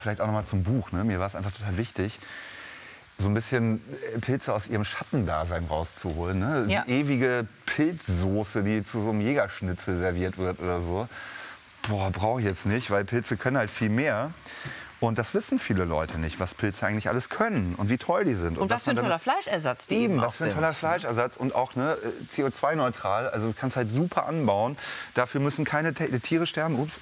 Vielleicht auch noch mal zum Buch. Ne? Mir war es einfach total wichtig, so ein bisschen Pilze aus ihrem Schattendasein rauszuholen. Ne? Ja. Die ewige Pilzsoße, die zu so einem Jägerschnitzel serviert wird oder so. Boah, brauche ich jetzt nicht, weil Pilze können halt viel mehr. Und das wissen viele Leute nicht, was Pilze eigentlich alles können und wie toll die sind. Und was für ein toller Fleischersatz die eben auch was für ein sind. toller Fleischersatz und auch ne, CO2-neutral. Also du kannst halt super anbauen. Dafür müssen keine Tiere sterben. Ups.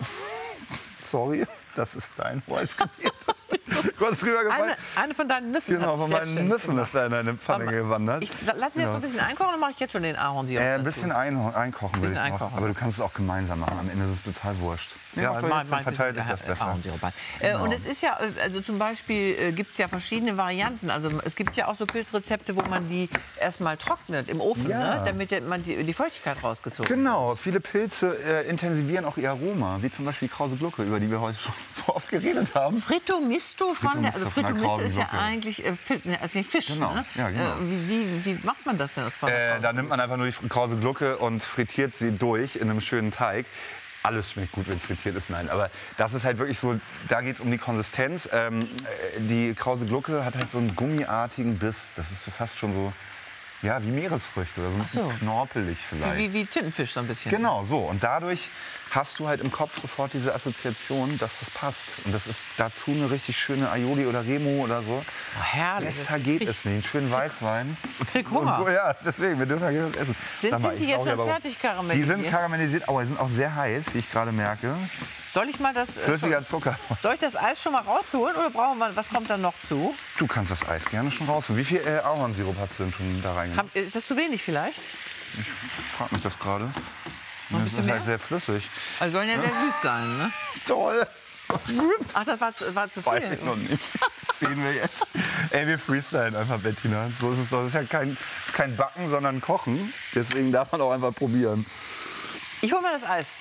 Sorry, das ist dein Holzgebiet. Du hast drüber gefallen. Eine von deinen Nüssen. Genau, von meinen Nüssen ist da in eine Pfanne gewandert. Ich lasse sie jetzt noch ein bisschen einkochen, dann mache ich jetzt schon den Ahornsirup. Ein bisschen einkochen will ich noch. Aber du kannst es auch gemeinsam machen. Am Ende ist es total wurscht. Ja, dann verteilt sich das besser. Genau. Und es ist ja, also zum Beispiel gibt es ja verschiedene Varianten. Also es gibt ja auch so Pilzrezepte, wo man die erstmal trocknet im Ofen, ne? Damit man die Feuchtigkeit rausgezogen hat. Genau, viele Pilze intensivieren auch ihr Aroma, wie zum Beispiel die Krause Glucke, über die wir heute schon so oft geredet haben. Fritto Misto von der, also Fritto Misto ist ja eigentlich Fisch, genau. Ne? Ja, genau. Wie macht man das denn? Da nimmt man einfach nur die Krause Glucke und frittiert sie durch in einem schönen Teig. Alles schmeckt gut, wenn es frittiert ist, nein. Aber das ist halt wirklich so, da geht es um die Konsistenz. Die Krause Glucke hat halt so einen gummiartigen Biss. Das ist fast schon so, ja, wie Meeresfrüchte oder so ein bisschen knorpelig vielleicht. Wie Tintenfisch so ein bisschen. Genau, so. Und dadurch hast du halt im Kopf sofort diese Assoziation, dass das passt. Und das ist dazu eine richtig schöne Aioli oder Remo oder so. Oh, herrlich. Besser geht es nicht. Einen schönen Weißwein. Ich krieg Hunger. Und, ja, deswegen, wir dürfen ja was essen. Sind die jetzt schon fertig karamellisiert? Die sind karamellisiert, aber die sind auch sehr heiß, wie ich gerade merke. Soll ich mal das... Flüssiger Zucker. Soll ich das Eis schon mal rausholen oder brauchen wir, was kommt dann noch zu? Du kannst das Eis gerne schon rausholen. Wie viel Ahornsirup hast du denn schon da reingemacht? Ist das zu wenig vielleicht? Ich frage mich das gerade. Noch ein Das bisschen ist mehr? halt sehr flüssig. Also sollen ja sehr süß sein, ne? Toll. Ach, das war zu viel? Weiß ich noch nicht. Sehen wir jetzt. Ey, wir freestylen einfach, Bettina. So ist es doch. Das ist ja kein Backen, sondern Kochen. Deswegen darf man auch einfach probieren. Ich hol mal das Eis.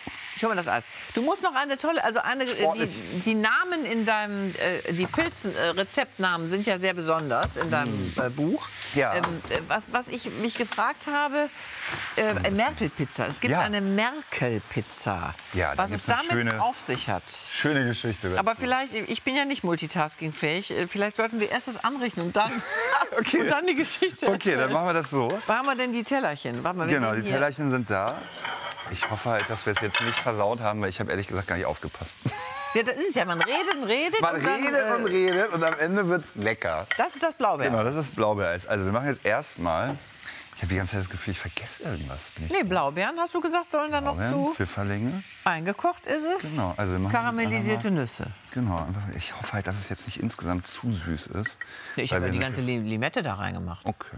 Du musst noch eine tolle, also die Namen in deinem, die Pilzrezeptnamen sind ja sehr besonders in deinem Buch. Ja. Was ich mich gefragt habe, Merkel-Pizza. Es gibt eine Merkel-Pizza. Ja, da was es gibt's damit eine auf sich hat. Schöne Geschichte. Dazu. Aber vielleicht, ich bin ja nicht multitaskingfähig, vielleicht sollten wir erst das anrichten und dann, okay. und dann die Geschichte erzählen. Okay, dann machen wir das so. Wo haben wir denn die Tellerchen? Warte mal, Genau, die Tellerchen sind da. Ich hoffe halt, dass wir es jetzt nicht versaut haben, weil ich habe ehrlich gesagt gar nicht aufgepasst. Ja, das ist es ja, man redet und redet. Man redet und am Ende wird es lecker. Das ist das Blaubeer. Genau, das ist Blaubeereis. Also wir machen jetzt erstmal, ich habe die ganze Zeit das Gefühl, ich vergesse irgendwas. Nee, Blaubeeren, hast du gesagt, sollen da noch zu. Pfifferlinge. Eingekocht ist es. Genau, also wir machen karamellisierte Nüsse. Genau, einfach, ich hoffe halt, dass es jetzt nicht insgesamt zu süß ist. Nee, ich habe ja die ganze Limette da reingemacht. Okay.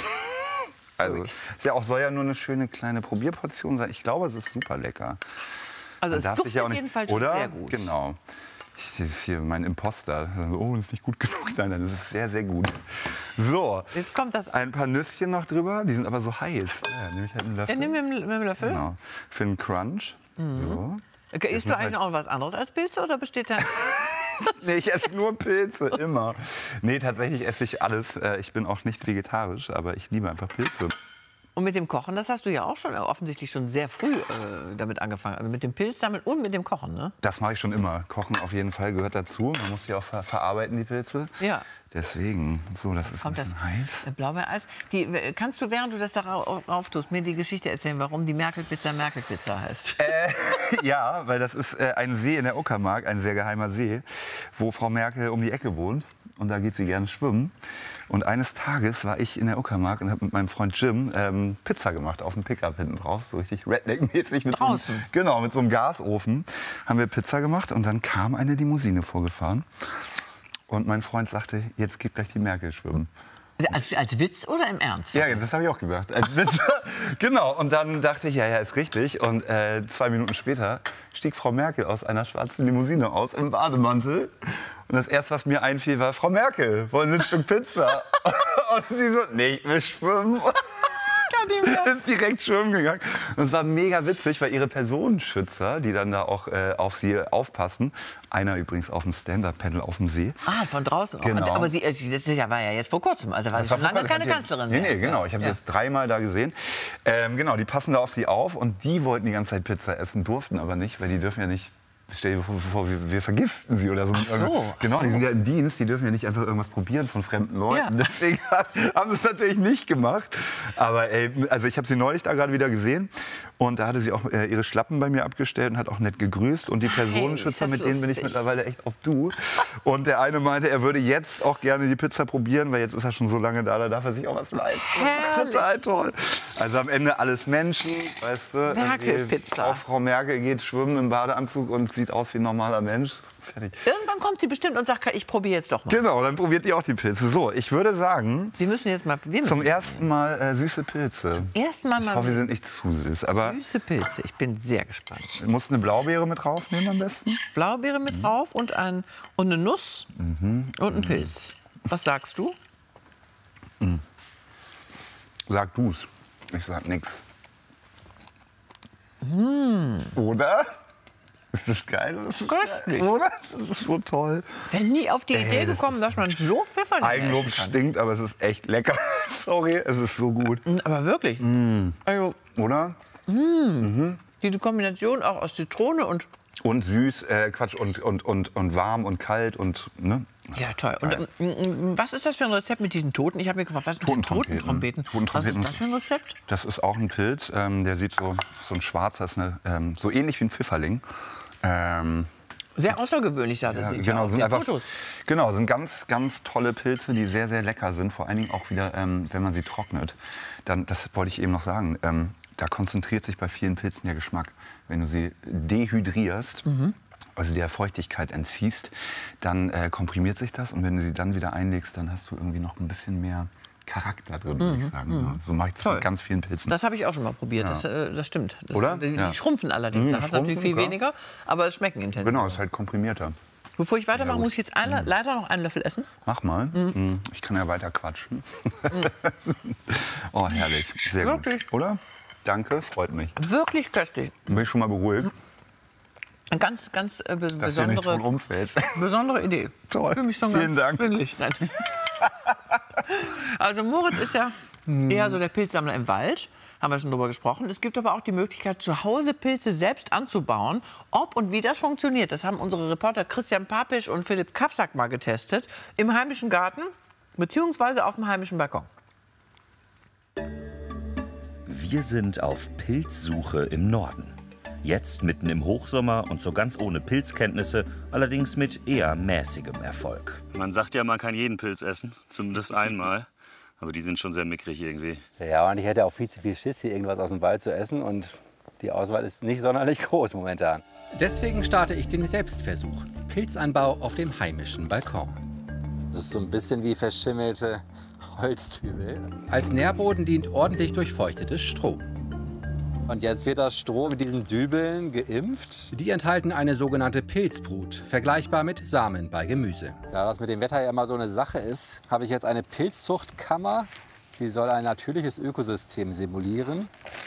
Also, soll ja nur eine schöne kleene Probierportion sein. Ich glaube, es ist super lecker. Also es duftet ja jedenfalls schon sehr gut. Genau. Das ist hier mein Imposter. Oh, das ist nicht gut genug. Nein, das ist sehr, sehr gut. So, jetzt kommt das. Ein paar Nüsschen noch drüber. Die sind aber so heiß. Ja, nehme ich halt einen Löffel. Ja, nimm mit dem Löffel. Genau. Für einen Crunch. So. Isst du eigentlich auch was anderes als Pilze oder besteht da... Nee, ich esse nur Pilze, immer. Nee, tatsächlich esse ich alles. Ich bin auch nicht vegetarisch, aber ich liebe einfach Pilze. Und mit dem Kochen, das hast du ja auch schon offensichtlich schon sehr früh damit angefangen. Also mit dem Pilzsammeln und mit dem Kochen, ne? Das mache ich schon immer. Kochen auf jeden Fall gehört dazu. Man muss die auch verarbeiten, die Pilze. Ja. Deswegen, so, das ist ein bisschen heiß. Blaubeereis. Kannst du, während du das darauf tust, mir die Geschichte erzählen, warum die Merkel-Pizza Merkel-Pizza heißt? Ja, weil das ist ein See in der Uckermark, ein sehr geheimer See, wo Frau Merkel um die Ecke wohnt. Und da geht sie gerne schwimmen. Und eines Tages war ich in der Uckermark und habe mit meinem Freund Jim Pizza gemacht, auf dem Pickup hinten drauf, so richtig Redneck-mäßig. Draußen? Genau, mit so einem Gasofen haben wir Pizza gemacht und dann kam eine Limousine vorgefahren. Und mein Freund sagte, jetzt geht gleich die Merkel schwimmen. Als Witz oder im Ernst? Ja, das habe ich auch gedacht. Als Witz. Genau. Und dann dachte ich, ja, ist richtig. Und 2 Minuten später stieg Frau Merkel aus einer schwarzen Limousine aus im Bademantel. Und das Erste, was mir einfiel, war, Frau Merkel, wollen Sie ein Stück Pizza? Und sie so, nee, ich will schwimmen. Ist direkt schwimmen gegangen. Und es war mega witzig, weil ihre Personenschützer, die dann da auch auf sie aufpassen, einer übrigens auf dem Stand-Up-Panel auf dem See. Ah, von draußen. Genau. Aber das war ja jetzt vor kurzem, also war sie schon lange keine Kanzlerin mehr. Nee, genau. Ich habe sie jetzt 3-mal da gesehen. Genau, die passen da auf sie auf und die wollten die ganze Zeit Pizza essen, durften aber nicht, weil die dürfen ja nicht stell dir vor, wir vergiften sie oder so. Ach so. Genau, die sind ja im Dienst, die dürfen ja nicht einfach irgendwas probieren von fremden Leuten. Ja. Deswegen haben sie es natürlich nicht gemacht. Aber ey, also ich habe sie neulich da gerade wieder gesehen und da hatte sie auch ihre Schlappen bei mir abgestellt und hat auch nett gegrüßt. Und die Personenschützer, mit denen bin ich mittlerweile echt auf Du. Und der eine meinte, er würde jetzt auch gerne die Pizza probieren, weil jetzt ist er schon so lange da darf er sich auch was leisten. Total toll. Also am Ende alles Menschen, weißt du. Merkel-Pizza. Auch Frau Merkel geht schwimmen im Badeanzug und sieht aus wie ein normaler Mensch. Fertig. Irgendwann kommt sie bestimmt und sagt, ich probiere jetzt doch mal. Genau, dann probiert ihr auch die Pilze. So, ich würde sagen, wir müssen jetzt mal zum ersten Mal süße Pilze. Zum ersten Mal ich hoffe, wir sind nicht zu süß. Aber süße Pilze, ich bin sehr gespannt. Du musst eine Blaubeere mit draufnehmen am besten. Blaubeere mit drauf und eine Nuss und ein Pilz. Was sagst du? Sag du's. Ich sag nix. Oder? Ist das geil? Das ist köstlich. Oder? Das ist so toll. Wäre nie auf die Idee gekommen, dass man so Pfeffer Eigenlob stinkt, aber es ist echt lecker. Sorry, es ist so gut. Aber wirklich. Also, oder? Diese Kombination auch aus Zitrone und süß, und warm und kalt und ne? Ja, toll. Und was ist das für ein Rezept mit diesen Toten? Ich habe mir gefragt, was sind Totentrompeten? Was ist das für ein Rezept? Das ist auch ein Pilz, der sieht so ein schwarzer, ist so ähnlich wie ein Pfifferling. Sehr außergewöhnlich sah das sieht genau, aus. sind einfach, Fotos. Genau, sind ganz, ganz tolle Pilze, die sehr, sehr lecker sind. Vor allen Dingen auch wieder, wenn man sie trocknet. Dann, das wollte ich eben noch sagen, da konzentriert sich bei vielen Pilzen der Geschmack. Wenn du sie dehydrierst, also der Feuchtigkeit entziehst, dann komprimiert sich das. Und wenn du sie dann wieder einlegst, dann hast du irgendwie noch ein bisschen mehr Charakter drin, würde ich sagen. Ja, so mache ich das mit ganz vielen Pilzen. Das habe ich auch schon mal probiert, das stimmt. Oder? Die schrumpfen allerdings, da hast du natürlich viel weniger, aber es schmecken intensiv. Genau, es ist halt komprimierter. Bevor ich weitermache, muss ich jetzt leider noch einen Löffel essen. Mach mal. Ich kann ja weiter quatschen. Oh, herrlich. Sehr Wirklich? Gut. Oder? Danke, freut mich. Wirklich köstlich. Bin ich schon mal beruhigt. Eine ganz besondere Idee. Toll. Für mich schon Vielen Dank. Schwindelig. Also Moritz ist ja eher so der Pilzsammler im Wald. Haben wir schon drüber gesprochen. Es gibt aber auch die Möglichkeit, zu Hause Pilze selbst anzubauen. Ob und wie das funktioniert, das haben unsere Reporter Christian Papisch und Philipp Kafsack mal getestet. Im heimischen Garten bzw. auf dem heimischen Balkon. Wir sind auf Pilzsuche im Norden. Jetzt mitten im Hochsommer und so ganz ohne Pilzkenntnisse, allerdings mit eher mäßigem Erfolg. Man sagt ja, man kann jeden Pilz essen, zumindest einmal. Aber die sind schon sehr mickrig irgendwie. Ja, und ich hätte auch viel zu viel Schiss, hier irgendwas aus dem Wald zu essen. Und die Auswahl ist nicht sonderlich groß momentan. Deswegen starte ich den Selbstversuch. Pilzanbau auf dem heimischen Balkon. Das ist so ein bisschen wie verschimmelte Holzdübel. Als Nährboden dient ordentlich durchfeuchtetes Stroh. Und jetzt wird das Stroh mit diesen Dübeln geimpft. Die enthalten eine sogenannte Pilzbrut, vergleichbar mit Samen bei Gemüse. Da das mit dem Wetter ja immer so eine Sache ist, habe ich jetzt eine Pilzzuchtkammer. Die soll ein natürliches Ökosystem simulieren.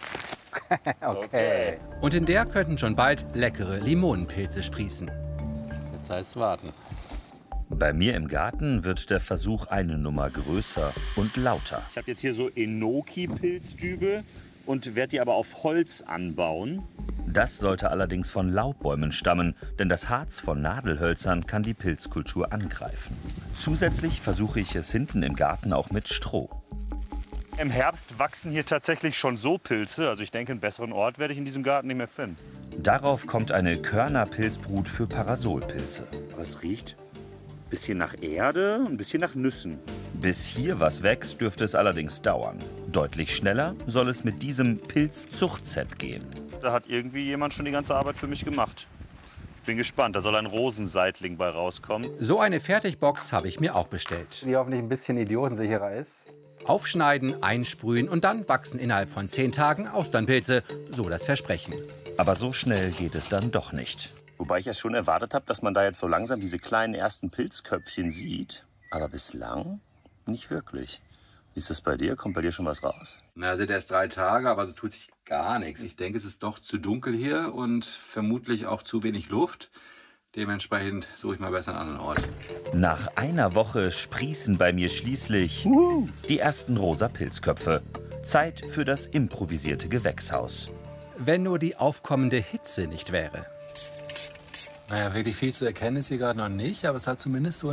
Okay. Und in der könnten schon bald leckere Limonenpilze sprießen. Jetzt heißt es warten. Bei mir im Garten wird der Versuch eine Nummer größer und lauter. Ich habe jetzt hier so Enoki-Pilzdübel und werde die aber auf Holz anbauen. Das sollte allerdings von Laubbäumen stammen, denn das Harz von Nadelhölzern kann die Pilzkultur angreifen. Zusätzlich versuche ich es hinten im Garten auch mit Stroh. Im Herbst wachsen hier tatsächlich schon so Pilze. Also ich denke, einen besseren Ort werde ich in diesem Garten nicht mehr finden. Darauf kommt eine Körnerpilzbrut für Parasolpilze. Aber es riecht ein bisschen nach Erde und ein bisschen nach Nüssen. Bis hier was wächst, dürfte es allerdings dauern. Deutlich schneller soll es mit diesem Pilzzuchtset gehen. Da hat irgendwie jemand schon die ganze Arbeit für mich gemacht. Bin gespannt, da soll ein Rosenseitling bei rauskommen. So eine Fertigbox habe ich mir auch bestellt. Die hoffentlich ein bisschen idiotensicherer ist. Aufschneiden, einsprühen und dann wachsen innerhalb von 10 Tagen Austernpilze, so das Versprechen. Aber so schnell geht es dann doch nicht. Wobei ich ja schon erwartet habe, dass man da jetzt so langsam diese kleinen ersten Pilzköpfchen sieht. Aber bislang nicht wirklich. Wie ist das bei dir? Kommt bei dir schon was raus? Na, sind erst 3 Tage, aber es tut sich gar nichts. Ich denke, es ist doch zu dunkel hier und vermutlich auch zu wenig Luft. Dementsprechend suche ich mal besser einen anderen Ort. Nach einer Woche sprießen bei mir schließlich die ersten rosa Pilzköpfe. Zeit für das improvisierte Gewächshaus. Wenn nur die aufkommende Hitze nicht wäre. Naja, wirklich viel zu erkennen ist hier gerade noch nicht, aber es hat zumindest so